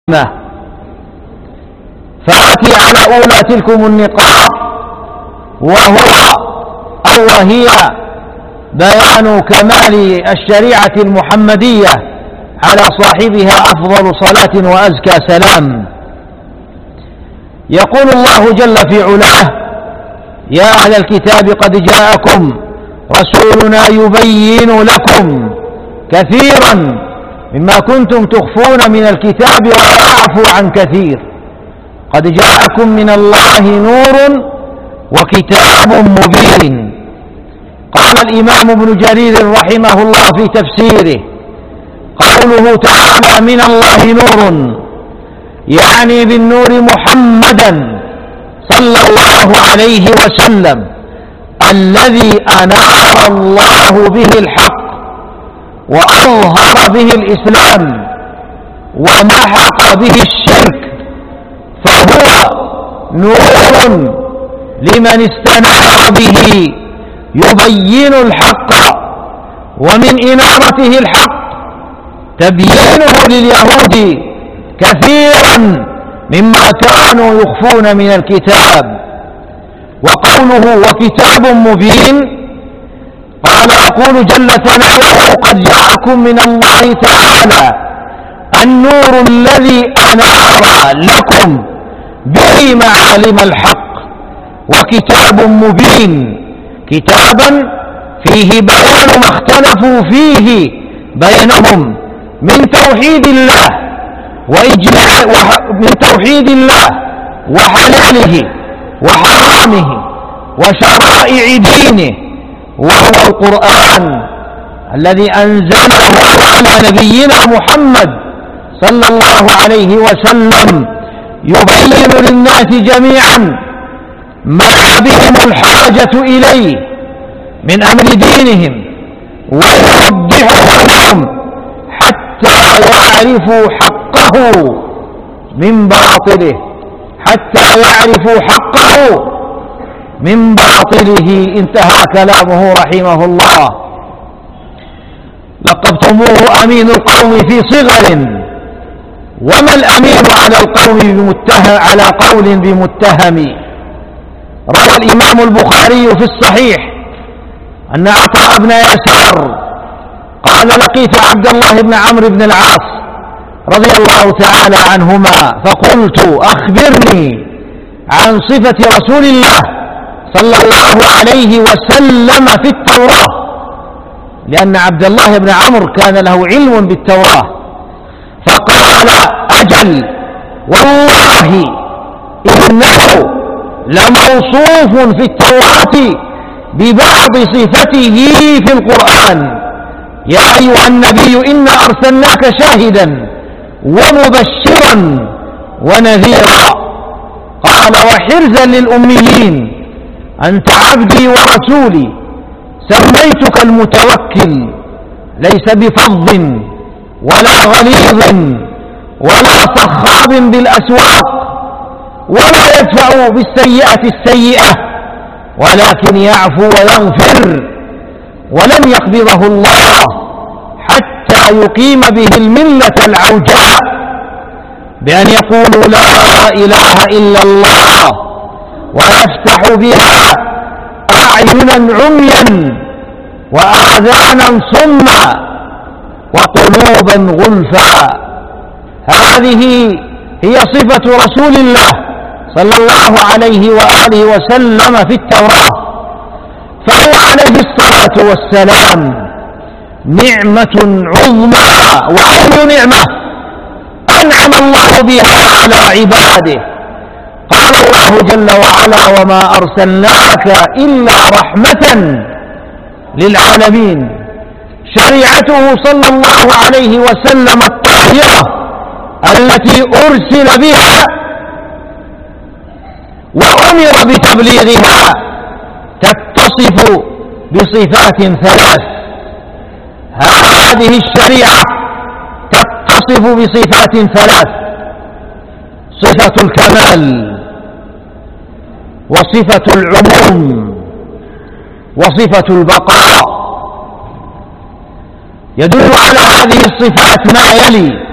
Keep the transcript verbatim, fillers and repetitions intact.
فآتي على أولى تلكم النقاط، وهو أو وهي بيان كمال الشريعة المحمدية على صاحبها أفضل صلاة وأزكى سلام. يقول الله جل في علاه: يا أهل الكتاب قد جاءكم رسولنا يبين لكم كثيرا مما كنتم تخفون من الكتاب ويعفو عن كثير، قد جاءكم من الله نور وكتاب مبين. قال الإمام ابن جرير رحمه الله في تفسيره: قوله تعالى من الله نور يعني بالنور محمدا صلى الله عليه وسلم الذي أنار الله به الحق وأظهر به الإسلام ومحق به الشرك، فهو نور لمن استنار به يبين الحق، ومن إنارته الحق تبيينه لليهود كثيرا مما كانوا يخفون من الكتاب. وقوله وكتاب مبين، قال يقول جل ثناؤه: قد جاءكم من الله تعالى النور الذي أنار لكم به معالم الحق، وكتاب مبين كتابا فيه بيان ما اختلفوا فيه بينهم من توحيد الله وإجماع من توحيد الله وحلاله وحرامه وشرائع دينه، وهو القرآن الذي أنزله على نبينا محمد صلى الله عليه وسلم، يبين للناس جميعا ما بهم الحاجة إليه من أمر دينهم، ويوضحه لهم حتى يعرفوا حقه من باطله حتى يعرفوا حقه من باطله. انتهى كلامه رحمه الله. لقبتموه أمين القوم في صغر، وما الأمين على القوم بمتهم على قول بمتهم. روى الإمام البخاري في الصحيح أن عطاء بن يسار قال: لقيت عبد الله بن عمرو بن العاص رضي الله تعالى عنهما فقلت: أخبرني عن صفة رسول الله صلى الله عليه وسلم في التوراة، لأن عبد الله بن عمرو كان له علم بالتوراة. فقال: أجل والله إنه لموصوف في التوراة ببعض صفته في القرآن: يا أيها النبي إنا أرسلناك شاهدا ومبشرا ونذيرا. قال: وحرزا للأميين أنت عبدي ورسولي، سميتك المتوكل، ليس بفظ ولا غليظ ولا صخاب بالأسواق، ولا يدفع بالسيئة السيئة، ولكن يعفو ويغفر، ولم يقبضه الله حتى يقيم به الملة العوجاء بأن يقولوا لا إله إلا الله، ويفتح بها أعينا عميا وآذانا صما وقلوبا غلفا. هذه هي صفة رسول الله صلى الله عليه وآله وسلم في التوراة، فهو عليه الصلاة والسلام نعمة عظمى. وأي نعمة أنعم الله بها على عباده؟ قال الله جل وعلا: وما أرسلناك إلا رحمة للعالمين. شريعته صلى الله عليه وسلم الطاهرة التي أرسل بها وأمر بتبليغها تتصف بصفات ثلاث. هذه الشريعة تتصف بصفات ثلاث: صفة الكمال، وصفة العموم، وصفة البقاء. يدل على هذه الصفات ما يلي: